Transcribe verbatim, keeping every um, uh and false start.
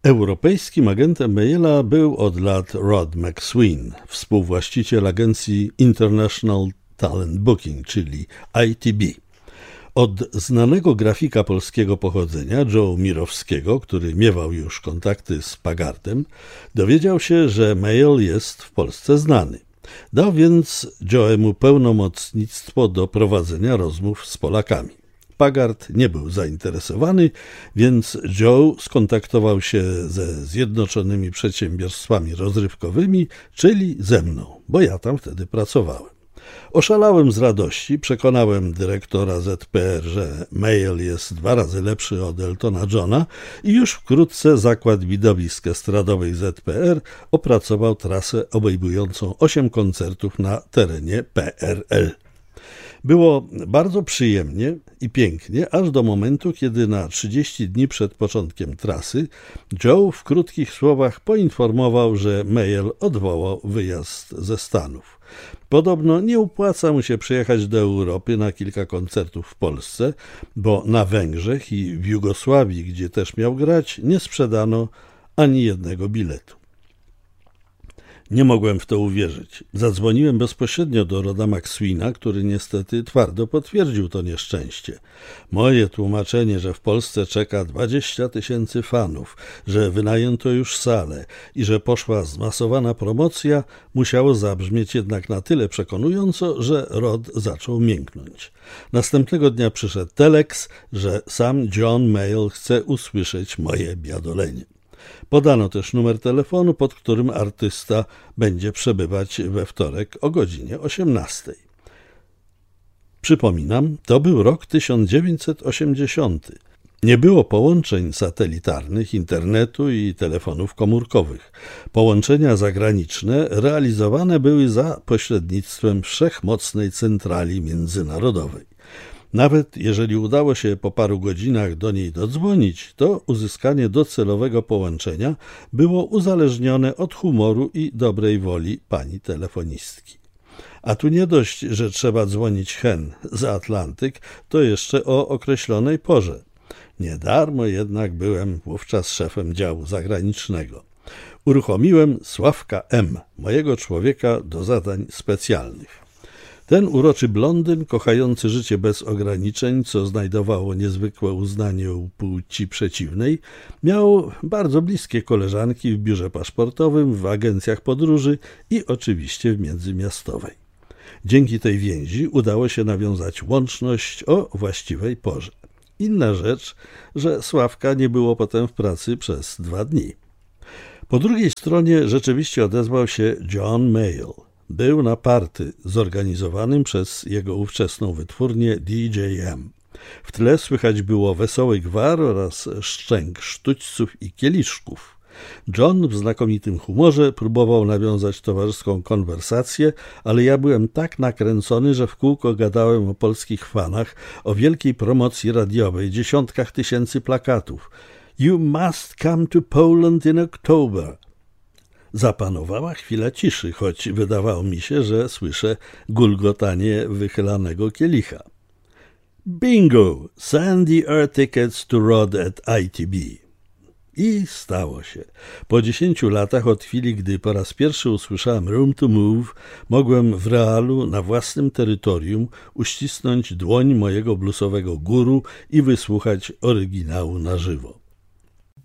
Europejskim agentem Mayalla był od lat Rod McSween, współwłaściciel agencji International Talent Booking, czyli I T B. Od znanego grafika polskiego pochodzenia, Joe Mirowskiego, który miewał już kontakty z Pagardem, dowiedział się, że Mayall jest w Polsce znany. Dał więc Joe'emu pełnomocnictwo do prowadzenia rozmów z Polakami. Pagard nie był zainteresowany, więc Joe skontaktował się ze Zjednoczonymi Przedsiębiorstwami Rozrywkowymi, czyli ze mną, bo ja tam wtedy pracowałem. Oszalałem z radości, przekonałem dyrektora Z P R, że Mayall jest dwa razy lepszy od Eltona Johna i już wkrótce zakład widowisk estradowej Z P R opracował trasę obejmującą osiem koncertów na terenie P R L. Było bardzo przyjemnie i pięknie, aż do momentu, kiedy na trzydzieści dni przed początkiem trasy Joe w krótkich słowach poinformował, że Mayall odwołał wyjazd ze Stanów. Podobno nie opłaca mu się przyjechać do Europy na kilka koncertów w Polsce, bo na Węgrzech i w Jugosławii, gdzie też miał grać, nie sprzedano ani jednego biletu. Nie mogłem w to uwierzyć. Zadzwoniłem bezpośrednio do Roda McSweena, który niestety twardo potwierdził to nieszczęście. Moje tłumaczenie, że w Polsce czeka dwadzieścia tysięcy fanów, że wynajęto już salę i że poszła zmasowana promocja, musiało zabrzmieć jednak na tyle przekonująco, że Rod zaczął mięknąć. Następnego dnia przyszedł teleks, że sam John Mayall chce usłyszeć moje biadolenie. Podano też numer telefonu, pod którym artysta będzie przebywać we wtorek o godzinie osiemnastej. Przypominam, to był rok tysiąc dziewięćset osiemdziesiąty. Nie było połączeń satelitarnych, internetu i telefonów komórkowych. Połączenia zagraniczne realizowane były za pośrednictwem wszechmocnej centrali międzynarodowej. Nawet jeżeli udało się po paru godzinach do niej dodzwonić, to uzyskanie docelowego połączenia było uzależnione od humoru i dobrej woli pani telefonistki. A tu nie dość, że trzeba dzwonić hen za Atlantyk, to jeszcze o określonej porze. Nie darmo jednak byłem wówczas szefem działu zagranicznego. Uruchomiłem Sławka M., mojego człowieka do zadań specjalnych. Ten uroczy blondyn, kochający życie bez ograniczeń, co znajdowało niezwykłe uznanie u płci przeciwnej, miał bardzo bliskie koleżanki w biurze paszportowym, w agencjach podróży i oczywiście w międzymiastowej. Dzięki tej więzi udało się nawiązać łączność o właściwej porze. Inna rzecz, że Sławka nie było potem w pracy przez dwa dni. Po drugiej stronie rzeczywiście odezwał się John Mayall. Był na party zorganizowanym przez jego ówczesną wytwórnię D J M. W tle słychać było wesoły gwar oraz szczęk sztućców i kieliszków. John w znakomitym humorze próbował nawiązać towarzyską konwersację, ale ja byłem tak nakręcony, że w kółko gadałem o polskich fanach, o wielkiej promocji radiowej, dziesiątkach tysięcy plakatów. You must come to Poland in October. Zapanowała chwila ciszy, choć wydawało mi się, że słyszę gulgotanie wychylanego kielicha. Bingo! Send the air tickets to Rod at I T B. I stało się. Po dziesięciu latach od chwili, gdy po raz pierwszy usłyszałem Room to Move, mogłem w realu na własnym terytorium uścisnąć dłoń mojego bluesowego guru i wysłuchać oryginału na żywo.